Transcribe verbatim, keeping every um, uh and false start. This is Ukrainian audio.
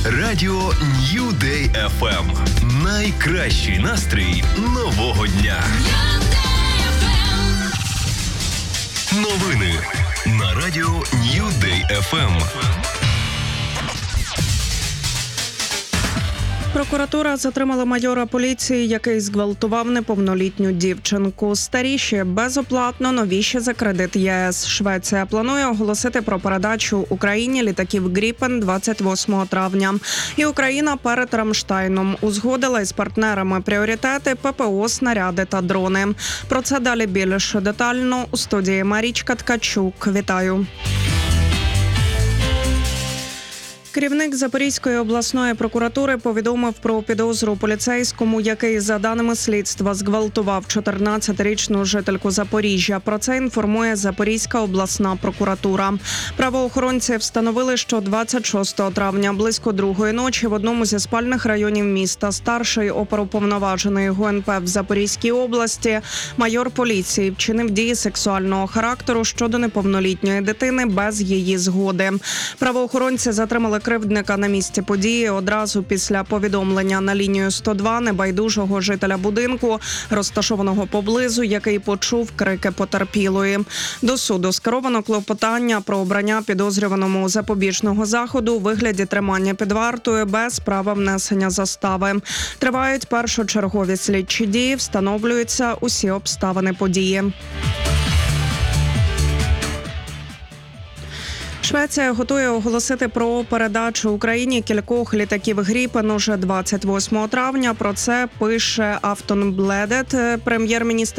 Радіо New Day еф ем. Найкращий настрій нового дня. Новини на Радіо New Day еф ем. Прокуратура затримала майора поліції, який зґвалтував неповнолітню дівчинку. Старіші безоплатно, новіші за кредит ЄС. Швеція планує оголосити про передачу Україні літаків «Гріпен» двадцять восьмого травня. І Україна перед Рамштайном узгодила із партнерами пріоритети ППО, снаряди та дрони. Про це далі більш детально у студії Марічка Ткачук. Вітаю! Керівник Запорізької обласної прокуратури повідомив про підозру поліцейському, який, за даними слідства, зґвалтував чотирнадцятирічну жительку Запоріжжя. Про це інформує Запорізька обласна прокуратура. Правоохоронці встановили, що двадцять шостого травня близько другої ночі в одному зі спальних районів міста старший оперуповноважений ГУ ен пе в Запорізькій області майор поліції вчинив дії сексуального характеру щодо неповнолітньої дитини без її згоди. Правоохоронці затримали кривдника на місці події одразу після повідомлення на лінію сто два небайдужого жителя будинку, розташованого поблизу, який почув крики потерпілої. До суду скеровано клопотання про обрання підозрюваному запобіжного заходу у вигляді тримання під вартою без права внесення застави. Тривають першочергові слідчі дії, встановлюються усі обставини події. Швеція готує оголосити про передачу Україні кількох літаків «Гріпен» уже двадцять восьмого травня. Про це пише Aftonbladet. Прем'єр-міністр